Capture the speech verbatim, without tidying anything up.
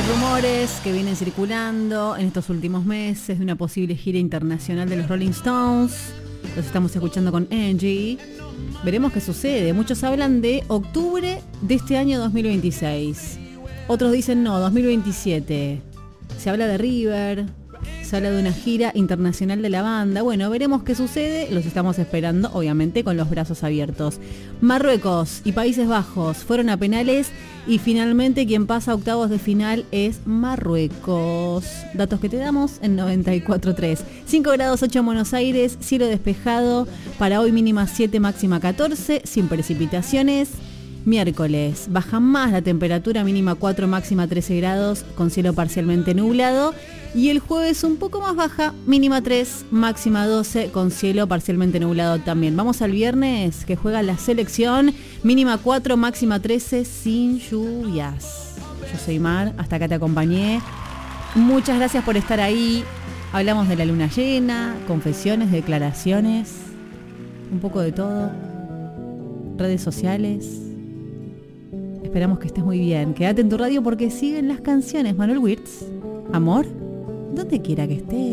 rumores que vienen circulando en estos últimos meses de una posible gira internacional de los Rolling Stones. Los estamos escuchando con Angie. Veremos qué sucede. Muchos hablan de octubre de este año dos mil veintiséis. Otros dicen no, dos mil veintisiete. Se habla de River, se habla de una gira internacional de la banda. Bueno, veremos qué sucede. Los estamos esperando, obviamente, con los brazos abiertos. Marruecos y Países Bajos fueron a penales y finalmente quien pasa a octavos de final es Marruecos. Datos que te damos en noventa y cuatro punto tres. cinco grados ocho en Buenos Aires, cielo despejado. Para hoy mínima siete, máxima catorce, sin precipitaciones. Miércoles, baja más la temperatura, mínima cuatro, máxima trece grados, con cielo parcialmente nublado. Y el jueves un poco más baja, mínima tres, máxima doce, con cielo parcialmente nublado también. Vamos al viernes, que juega la selección, mínima cuatro, máxima trece, sin lluvias. Yo soy Mar, hasta acá te acompañé. Muchas gracias por estar ahí. Hablamos de la luna llena, confesiones, declaraciones, un poco de todo, redes sociales. Esperamos que estés muy bien. Quédate en tu radio porque siguen las canciones. Manuel Wirtz, amor, donde quiera que estés.